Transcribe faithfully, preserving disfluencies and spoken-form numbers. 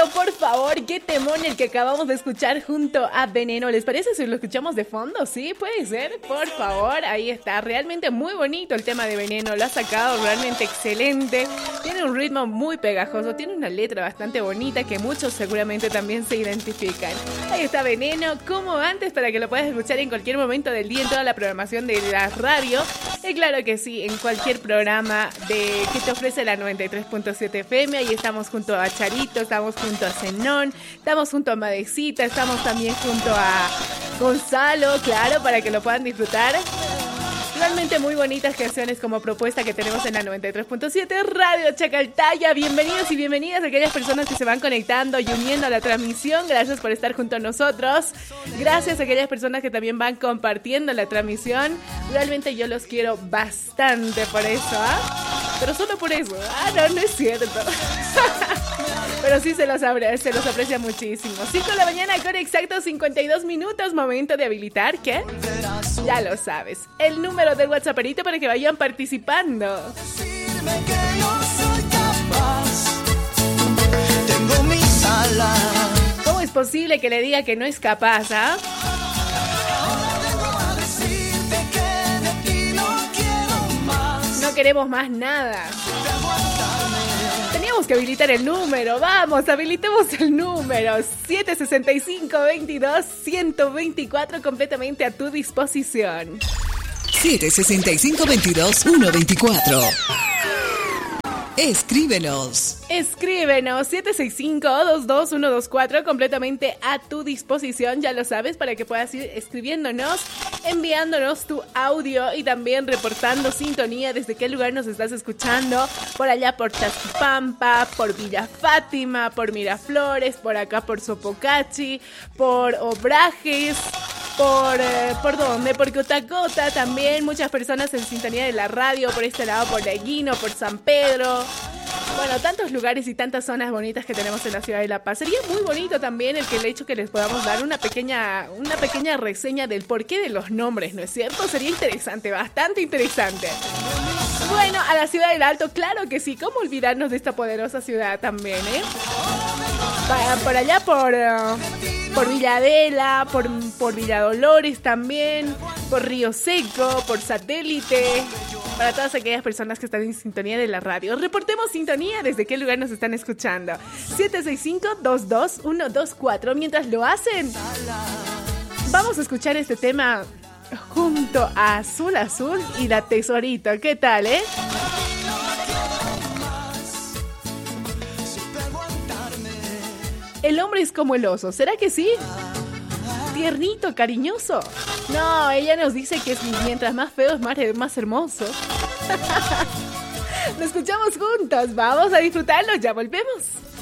Pero por favor, qué temón el que acabamos de escuchar junto a Veneno. ¿Les parece si lo escuchamos de fondo? Sí, puede ser. Por favor, ahí está. Realmente muy bonito el tema de Veneno. Lo ha sacado realmente excelente. Tiene un ritmo muy pegajoso. Tiene una letra bastante bonita que muchos seguramente también se identifican. Ahí está Veneno, como antes, para que lo puedas escuchar en cualquier momento del día en toda la programación de la radio. Y claro que sí, en cualquier programa de que te ofrece la noventa y tres punto siete F M. Ahí estamos junto a Charito, estamos junto a Zenón, estamos junto a Madecita, estamos también junto a Gonzalo, claro, para que lo puedan disfrutar. Realmente muy bonitas canciones como propuesta que tenemos en la noventa y tres punto siete Radio Chacaltaya. Bienvenidos y bienvenidas a aquellas personas que se van conectando y uniendo a la transmisión. Gracias por estar junto a nosotros. Gracias a aquellas personas que también van compartiendo la transmisión. Realmente yo los quiero bastante por eso, ¿ah? Pero solo por eso. Ah, no, no es cierto. Pero sí se los, aprecia, se los aprecia muchísimo. cinco de la mañana con exactos cincuenta y dos minutos. Momento de habilitar, ¿qué? Ya lo sabes. El número del WhatsApperito para que vayan participando. Decirme que no soy capaz. Tengo mis alas. ¿Cómo es posible que le diga que no es capaz, ah? No queremos más nada. Teníamos que habilitar el número. Vamos, habilitemos el número. siete sesenta y cinco, veintidós, ciento veinticuatro completamente a tu disposición. siete sesenta y cinco, veintidós, ciento veinticuatro. Escríbenos. Escríbenos siete seis cinco, dos dos uno dos cuatro completamente a tu disposición, ya lo sabes, para que puedas ir escribiéndonos, enviándonos tu audio y también reportando sintonía desde qué lugar nos estás escuchando, por allá por Tazpampa, por Villa Fátima, por Miraflores, por acá por Sopocachi, por Obrajes, por eh, ¿por dónde? Por Cotacota también, muchas personas en sintonía de la radio, por este lado por Leguino, por San Pedro. Bueno, tantos lugares y tantas zonas bonitas que tenemos en la ciudad de La Paz. Sería muy bonito también el que el hecho que les podamos dar una pequeña, una pequeña reseña del porqué de los nombres, ¿no es cierto? Sería interesante, bastante interesante. Bueno, a la ciudad del Alto, claro que sí. ¿Cómo olvidarnos de esta poderosa ciudad también, eh? Para, por allá por... Uh, por Villadela, por, por Villa Dolores también, por Río Seco, por Satélite, para todas aquellas personas que están en sintonía de la radio. Reportemos sintonía desde qué lugar nos están escuchando. siete seis cinco, dos dos uno dos cuatro. Mientras lo hacen, vamos a escuchar este tema junto a Azul Azul y La Tesorito. ¿Qué tal, eh? El hombre es como el oso, ¿será que sí? Tiernito, cariñoso. No, ella nos dice que es mientras más feo es más, más hermoso. Lo escuchamos juntos, vamos a disfrutarlo, ya volvemos.